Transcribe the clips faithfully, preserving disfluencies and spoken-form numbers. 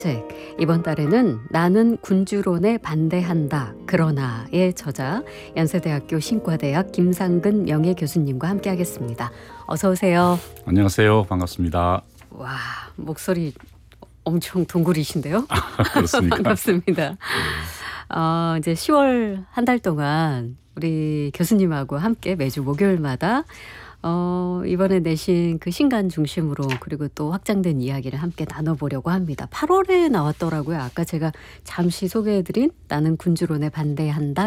책, 이번 달에는 나는 군주론에 반대한다 그러나의 저자 연세대학교 신과대학 김상근 명예교수님과 함께하겠습니다. 어서 오세요. 안녕하세요. 반갑습니다. 와, 목소리 엄청 동굴이신데요? 그렇습니까? 반갑습니다. 어, 이제 시월 한 달 동안 우리 교수님하고 함께 매주 목요일마다 어, 이번에 내신 그 신간 중심으로 그리고 또 확장된 이야기를 함께 나눠보려고 합니다. 팔월에 나왔더라고요. 아까 제가 잠시 소개해드린 나는 군주론에 반대한다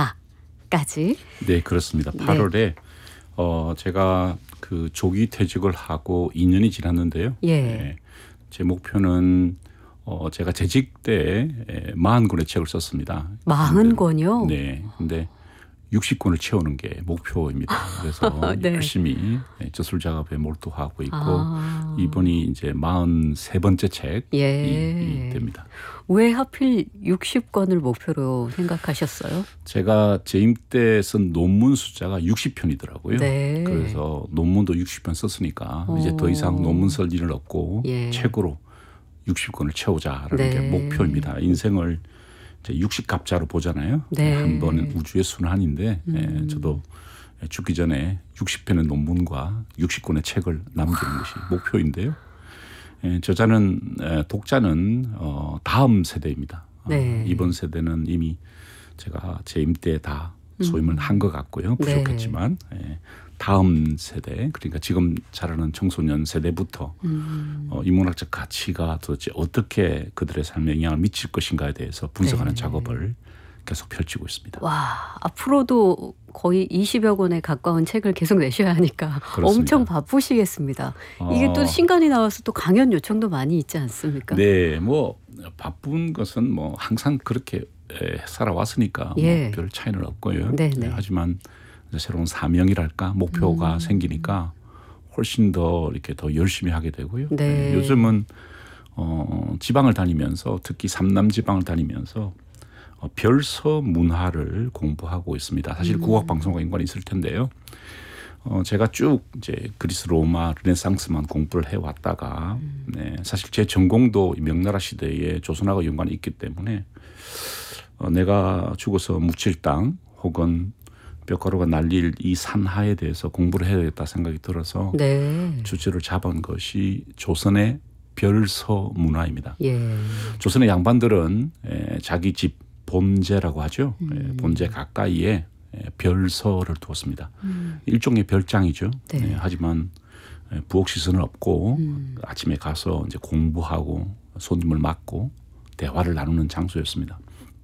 그러나까지. 네, 그렇습니다. 팔월에 네. 어, 제가 그 조기 퇴직을 하고 이 년이 지났는데요. 예. 네, 제 목표는 어, 제가 재직 때 사십 권의 책을 썼습니다. 사십 권이요? 네. 근데 육십 권을 채우는 게 목표입니다. 그래서 네. 열심히 저술 작업에 몰두하고 있고 아. 이번이 이제 사십삼 번째 책이 예. 됩니다. 왜 하필 육십 권을 목표로 생각하셨어요? 제가 재임 때 쓴 논문 숫자가 육십 편이더라고요. 네. 그래서 논문도 육십 편 썼으니까 오. 이제 더 이상 논문 쓸 일은 없고 예. 책으로 육십 권을 채우자라는 네. 게 목표입니다. 인생을 육십 갑자로 보잖아요. 네. 한 번은 우주의 순환인데 음. 예, 저도 죽기 전에 육십 편의 논문과 육십 권의 책을 남기는 것이 목표인데요. 예, 저자는 독자는 어, 다음 세대입니다. 네. 어, 이번 세대는 이미 제가 재임 때 다 소임을 음. 한 것 같고요. 부족했지만 네. 예, 다음 세대 그러니까 지금 자라는 청소년 세대부터 음. 어, 인문학적 가치가 도대체 어떻게 그들의 삶에 영향을 미칠 것인가에 대해서 분석하는 네. 작업을 계속 펼치고 있습니다. 와, 앞으로도 거의 이십여 권에 가까운 책을 계속 내셔야 하니까 그렇습니다. 엄청 바쁘시겠습니다. 이게 또 신간이 나와서 또 강연 요청도 많이 있지 않습니까? 네, 뭐 바쁜 것은 뭐 항상 그렇게 살아왔으니까 예. 뭐 별 차이는 없고요. 네, 하지만 새로운 사명이랄까 목표가 음. 생기니까 훨씬 더 이렇게 더 열심히 하게 되고요. 네. 요즘은 어, 지방을 다니면서 특히 삼남 지방을 다니면서 어, 별서 문화를 공부하고 있습니다. 사실 음. 국악 방송과 연관이 있을 텐데요. 어, 제가 쭉 이제 그리스 로마 르네상스만 공부를 해왔다가 음. 네, 사실 제 전공도 명나라 시대에 조선하고 연관이 있기 때문에 어, 내가 죽어서 묻힐 땅 혹은 뼈가루가 날릴 이 산하에 대해서 공부를 해야겠다 생각이 들어서 네. 주제를 잡은 것이 조선의 별서 문화입니다. 예. 조선의 양반들은 에, 자기 집 본제라고 하죠. 음. 에, 본제 가까이에 에, 별서를 두었습니다. 음. 일종의 별장이죠. 네. 에, 하지만 에, 부엌 시설은 없고 음. 아침에 가서 이제 공부하고 손님을 맞고 대화를 나누는 장소였습니다.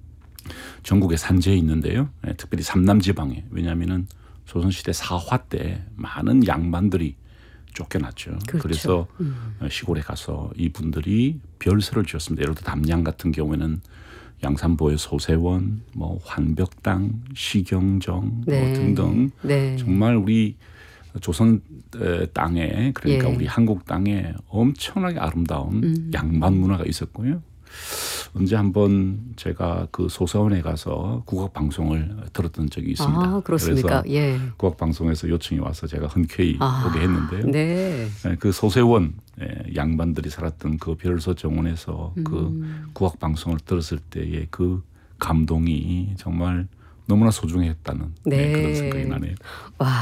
전국에 산지에 있는데요. 예, 특별히 삼남지방에. 왜냐하면 조선시대 사화 때 많은 양반들이 쫓겨났죠. 그렇죠. 그래서 음. 시골에 가서 이분들이 별서를 지었습니다. 예를 들어 담양 같은 경우에는 양산보의 소세원, 뭐 환벽당, 시경정 네. 뭐 등등 네. 정말 우리 조선 땅에 그러니까 예. 우리 한국 땅에 엄청나게 아름다운 음. 양반 문화가 있었고요. 언제 한번 제가 그 소서원에 가서 국악 방송을 들었던 적이 있습니다. 아, 그렇습니까? 그래서 예. 국악 방송에서 요청이 와서 제가 흔쾌히 아, 오게 했는데요. 네. 그 소세원 양반들이 살았던 그 별서 정원에서 음. 그 국악 방송을 들었을 때의 그 감동이 정말 너무나 소중했다는 네. 그런 생각이 나네요. 와,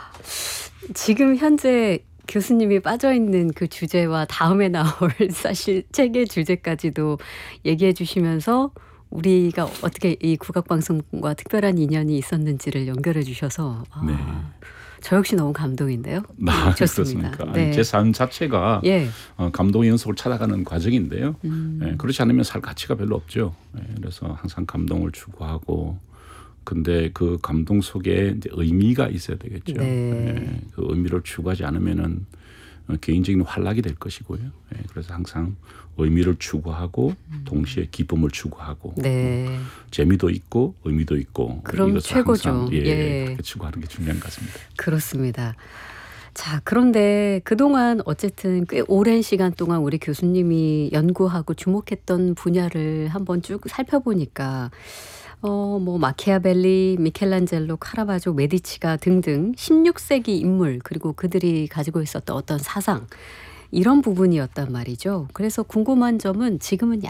지금 현재 교수님이 빠져있는 그 주제와 다음에 나올 사실 책의 주제까지도 얘기해 주시면서 우리가 어떻게 이 국악방송과 특별한 인연이 있었는지를 연결해 주셔서 아, 네. 저 역시 너무 감동인데요. 아, 좋습니다. 그렇습니까? 네. 제 삶 자체가 예. 어, 감동의 연속을 찾아가는 과정인데요. 음. 예, 그렇지 않으면 살 가치가 별로 없죠. 예, 그래서 항상 감동을 추구하고 근데 그 감동 속에 이제 의미가 있어야 되겠죠. 네. 예, 그 의미를 추구하지 않으면은 개인적인 활락이 될 것이고요. 예, 그래서 항상 의미를 추구하고 동시에 기쁨을 추구하고 네. 뭐 재미도 있고 의미도 있고 그럼 최고죠. 항상, 예, 예. 그렇게 추구하는 게 중요한 것 같습니다. 그렇습니다. 자, 그런데 그동안 어쨌든 꽤 오랜 시간 동안 우리 교수님이 연구하고 주목했던 분야를 한번 쭉 살펴보니까 어, 뭐 마키아벨리, 미켈란젤로, 카라바조, 메디치가 등등 십육 세기 인물 그리고 그들이 가지고 있었던 어떤 사상 이런 부분이었단 말이죠. 그래서 궁금한 점은 지금은